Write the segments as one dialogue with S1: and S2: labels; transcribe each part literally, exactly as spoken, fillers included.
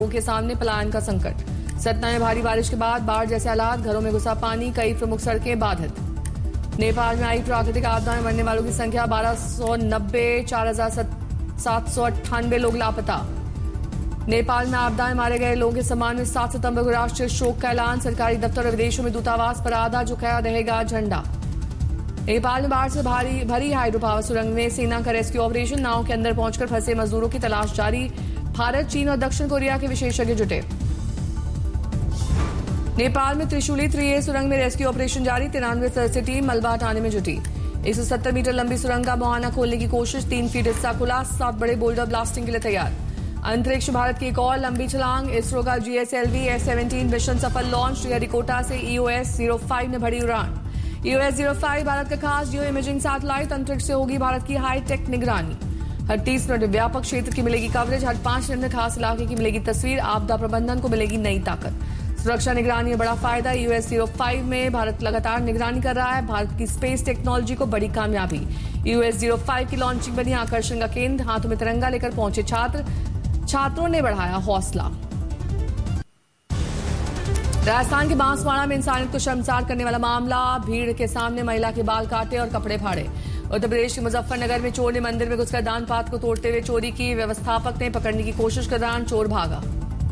S1: के सामने पलायन का संकट। सतना में भारी बारिश के बाद बाढ़ जैसे हालात, घरों में घुसा पानी, कई प्रमुख सड़कें बाधित। नेपाल में आई प्राकृतिक आपदा में मरने वालों की संख्या बारह सौ नब्बे, चार हजार सात सौ अट्ठानबे लोग लापता। नेपाल में आपदा में मारे गए लोगों के सम्मान में सात सितंबर को राष्ट्रीय शोक का ऐलान। सरकारी दफ्तर और विदेशों में दूतावास पर आधा झुकाया रहेगा झंडा। नेपाल में बाढ़ से भारी भरी हाइड्रो पावर सुरंग में सेना का रेस्क्यू ऑपरेशन। नाव के अंदर पहुंचकर फंसे मजदूरों की तलाश जारी। भारत, चीन और दक्षिण कोरिया के विशेषज्ञ जुटे। नेपाल में त्रिशूली थ्री ए सुरंग में रेस्क्यू ऑपरेशन जारी। तिरानवे सदस्यीय टीम मलबा हटाने में जुटी। एक सौ सत्तर मीटर लंबी सुरंग का मुहाना खोलने की कोशिश। तीन फीट हिस्सा खुला, सात बड़े बोल्डर ब्लास्टिंग के लिए तैयार। अंतरिक्ष भारत की एक और लंबी छलांग। इसरो का जीएसएलवी एस सेवनटीन मिशन सफल लॉन्च। श्रीहरिकोटा से ईओएस जीरो फाइव ने भरी उड़ान। ईओएस जीरो फाइव भारत का खास जियो इमेजिंग सैटेलाइट। अंतरिक्ष से होगी भारत की हाईटेक निगरानी। हर तीस मिनट में व्यापक क्षेत्र की मिलेगी कवरेज। हर पांच मिनट में खास इलाके की मिलेगी तस्वीर। आपदा प्रबंधन को मिलेगी नई ताकत। सुरक्षा निगरानी में बड़ा फायदा। ईओएस जीरो फाइव में भारत लगातार निगरानी कर रहा है। भारत की स्पेस टेक्नोलॉजी को बड़ी कामयाबी। ईओएस जीरो फाइव की लॉन्चिंग बनी आकर्षण का केंद्र। हाथों में तिरंगा लेकर पहुंचे छात्र। छात्रों ने बढ़ाया हौसला। राजस्थान के बांसवाड़ा में इंसानियत को शर्मसार करने वाला मामला। भीड़ के सामने महिला के बाल काटे और कपड़े फाड़े। उत्तर प्रदेश के मुजफ्फरनगर में चोर ने मंदिर में घुसकर दान पात्र को तोड़ते हुए चोरी की। व्यवस्थापक ने पकड़ने की कोशिश के दौरान चोर भागा।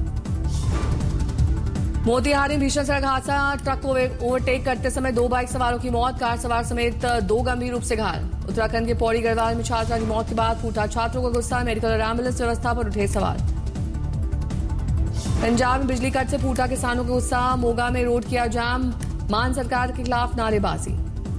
S1: मोतिहारी में भीषण सड़क हादसा। ट्रक को ओवरटेक करते समय दो बाइक सवारों की मौत। कार सवार समेत दो गंभीर रूप से घायल। उत्तराखंड के पौड़ी गढ़वाल में छात्रा की मौत के बाद फूटा छात्रों का गुस्सा। मेडिकल और एम्बुलेंस व्यवस्था पर उठे सवाल। पंजाब में बिजली कट से फूटा किसानों का गुस्सा। मोगा में रोड किया जाम। मान सरकार के खिलाफ नारेबाजी।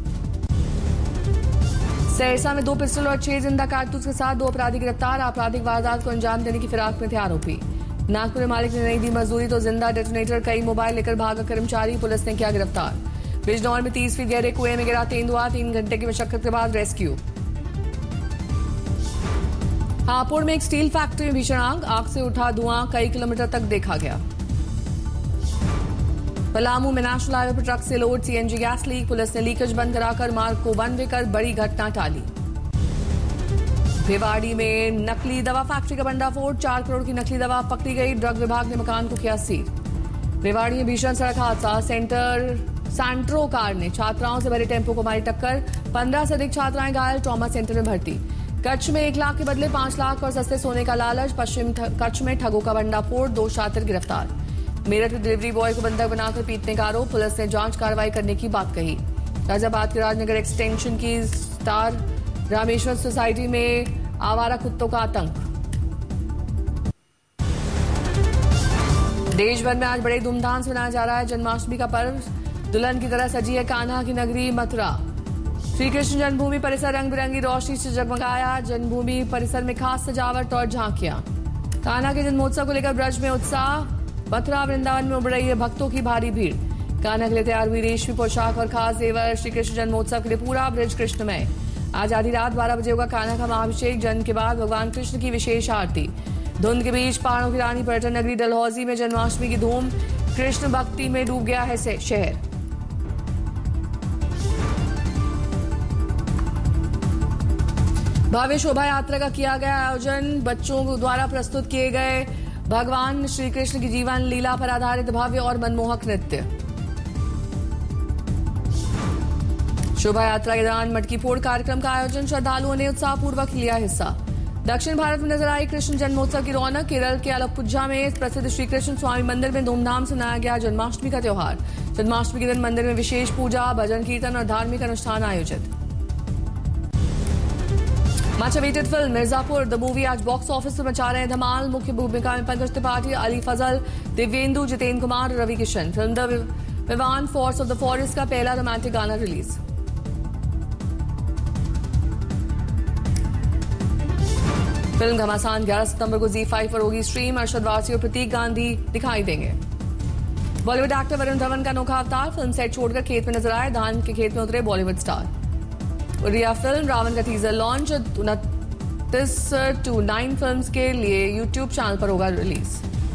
S1: सहरसा में दो पिस्टल और छह जिंदा कारतूस के साथ दो अपराधी गिरफ्तार। आपराधिक वारदात को अंजाम देने की फिराक में थे आरोपी। नागपुर में मालिक ने नहीं दी मजदूरी तो जिंदा डेटोनेटर, कई मोबाइल लेकर भागा कर्मचारी। पुलिस ने किया गिरफ्तार। बिजनौर में तीस फीट गहरे कुएं में गिरा तेंदुआ। तीन घंटे की मशक्कत के बाद रेस्क्यू। हापुड़ में एक स्टील फैक्ट्री में भीषण आग। आग से उठा धुआं कई किलोमीटर तक देखा गया। पलामू में नेशनल हाईवे पर ट्रक से load CNG gas leak. Police ने लीकेज बंद कराकर मार्ग को वन वे कर बड़ी घटना टाली। भिवाड़ी में नकली दवा फैक्ट्री का भंडाफोड़। चार करोड़ की नकली दवा पकड़ी गई। ड्रग विभाग ने मकान को किया सील। भिवाड़ी में भीषण सड़क हादसा। सेंटर सैंट्रो कार ने छात्राओं से भरे टेम्पो को मारी टक्कर। पंद्रह से अधिक छात्राएं घायल, ट्रॉमा सेंटर में भर्ती। कच्छ में एक लाख के बदले पांच लाख और सस्ते सोने का लालच। पश्चिम कच्छ में ठगों का भंडाफोड़। दो छात्र गिरफ्तार। मेरठ में डिलीवरी बॉय को बंधक बनाकर पीटने का आरोप। पुलिस ने जांच कार्रवाई करने की बात कही। गाजियाबाद के राजनगर एक्सटेंशन की स्टार रामेश्वर सोसाइटी में आवारा कुत्तों का आतंक। देश भर में आज बड़े धूमधाम से मनाया जा रहा है जन्माष्टमी का पर्व। दुल्हन की तरह सजी है कान्हा की नगरी मथुरा। श्री कृष्ण जन्मभूमि परिसर रंग बिरंगी रोशनी से जगमगाया। जन्मभूमि परिसर में खास सजावट और झांकियां। कान्हा के जन्मोत्सव को लेकर ब्रज में उत्साह। मथुरा वृंदावन में उमड़ रही है भक्तों की भारी भीड़। कान्हा के लिए तैयार हुई रेशमी पोशाक और खास जेवर। श्री कृष्ण जन्मोत्सव के लिए पूरा ब्रज कृष्णमय। आज आधी रात बारह बजे होगा कान्हा का महाअभिषेक। जन्म के बाद भगवान कृष्ण की विशेष आरती। धुंध के बीच पहाड़ों की रानी पर्यटन नगरी डलहौजी में जन्माष्टमी की धूम। कृष्ण भक्ति में डूब गया है शहर। भव्य शोभा यात्रा का किया गया आयोजन। बच्चों द्वारा प्रस्तुत किए गए भगवान श्री कृष्ण की जीवन लीला पर आधारित भव्य और मनमोहक नृत्य। शोभा यात्रा के दौरान मटकी फोड़ कार्यक्रम का आयोजन। श्रद्धालुओं ने उत्साहपूर्वक लिया हिस्सा। दक्षिण भारत में नजर आई कृष्ण जन्मोत्सव की रौनक। केरल के अलपुझा में प्रसिद्ध श्री कृष्ण स्वामी मंदिर में धूमधाम से मनाया गया जन्माष्टमी का त्योहार। जन्माष्टमी के दिन मंदिर में विशेष पूजा, भजन कीर्तन और धार्मिक अनुष्ठान आयोजित। Much awaited film Mirzapur the movie आज बॉक्स ऑफिस पर मचा रहे हैं धमाल। मुख्य भूमिका में Pankaj Tripathi, Ali Fazal, Dibyendu, Jitendra Kumar, Ravi Kishan. Film the Vivaan force of the forest का पहला रोमांटिक गाना रिलीज। फिल्म घमासान ग्यारह सितंबर को जी फाइव पर होगी स्ट्रीम। अरशद वारसी और प्रतीक गांधी दिखाई देंगे। बॉलीवुड एक्टर वरुण धवन का अनोखा अवतार। फिल्म सेट छोड़कर खेत में नजर आए। धान के खेत में उतरे बॉलीवुड स्टार। उड़िया फिल्म रावण का टीजर लॉन्च। उनतीस टू नाइन फिल्म्स के लिए यूट्यूब चैनल पर होगा रिलीज।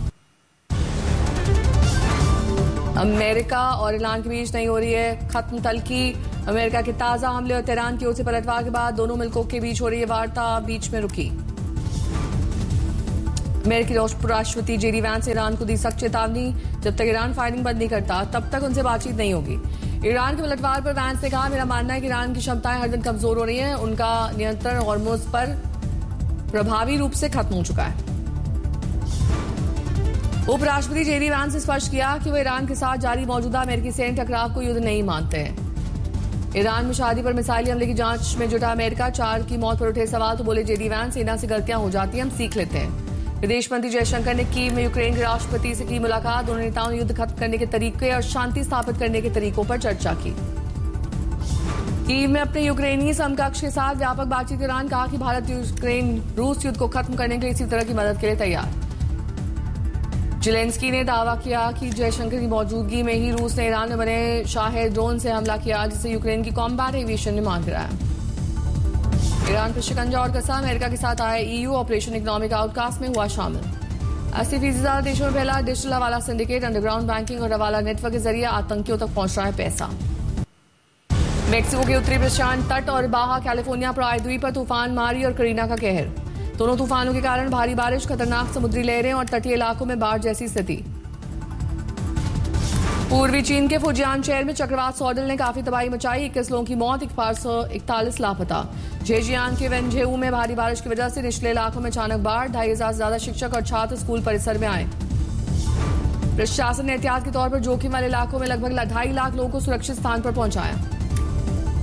S1: अमेरिका और ईरान के बीच नहीं हो रही है खत्म तल्खी। अमेरिका के ताजा हमले और तेहरान की ओर से पलटवार के बाद दोनों मुल्कों के बीच हो रही है वार्ता बीच में रुकी। अमेरिकी राष्ट्रपति जेडी वैंस ने ईरान को दी सख्त चेतावनी, जब तक ईरान फायरिंग बंद नहीं करता तब तक उनसे बातचीत नहीं होगी। ईरान के पलटवार पर वैंस ने कहा, मेरा मानना है कि ईरान की क्षमताएं हर दिन कमजोर हो रही हैं, उनका नियंत्रण हॉर्मुज पर प्रभावी रूप से खत्म हो चुका है। उपराष्ट्रपति जेडी वैंस ने स्पष्ट किया कि वो ईरान के साथ जारी मौजूदा अमेरिकी सैन्य टकराव को युद्ध नहीं मानते हैं। ईरान में शादी पर मिसाइली हमले की जांच में जुटा अमेरिका, चार की मौत पर उठे सवाल तो बोले जेडी वैंस, सेना से गलतियां हो जाती हैं, हम सीख लेते हैं। विदेश मंत्री जयशंकर ने कीव में यूक्रेन के राष्ट्रपति से की मुलाकात, दोनों नेताओं ने युद्ध खत्म करने के तरीके और शांति स्थापित करने के तरीकों पर चर्चा की। कीव में अपने यूक्रेनी समकक्ष के साथ व्यापक बातचीत के दौरान कहा कि भारत यूक्रेन रूस युद्ध को खत्म करने के लिए इसी तरह की मदद के लिए तैयार। जेलेंस्की ने दावा किया कि जयशंकर की मौजूदगी में ही रूस ने ईरान में बने शाहेद ड्रोन से हमला किया, जिससे यूक्रेन की कॉम्बैट एविएशन ने मार गिराया। ईरान पर शिकंजा और कसा, अमेरिका के साथ आया ईयू ऑपरेशन इकोनॉमिक आउटकास्ट में हुआ शामिल। अस्सी फीसदी ज्यादा देशों में फैला डिजिटल हवाला सिंडिकेट, अंडरग्राउंड बैंकिंग और हवाला नेटवर्क के जरिए आतंकियों तक पहुंच रहा है पैसा। मेक्सिको के उत्तरी प्रशांत तट और बाहा कैलिफोर्निया प्रायद्वीप पर तूफान मारी और करीना का कहर। दोनों तूफानों के कारण भारी बारिश, खतरनाक समुद्री लहरें और तटीय इलाकों में बाढ़ जैसी स्थिति। पूर्वी चीन के फुजियान शहर में चक्रवात सॉडल ने काफी तबाही मचाई, इक्कीस लोगों की मौत, पांच सौ इकतालीस लापता। झेजियांग के वेनझेऊ में भारी बारिश की वजह से निचले इलाकों में अचानक बाढ़, ढाई हजार से ज्यादा शिक्षक और छात्र स्कूल परिसर में आए। प्रशासन ने एहतियात के तौर पर जोखिम वाले इलाकों में लगभग ढाई लाख लोगों को सुरक्षित स्थान पर पहुंचाया।